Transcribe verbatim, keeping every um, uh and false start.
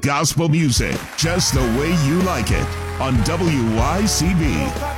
gospel music just the way you like it on W Y C B.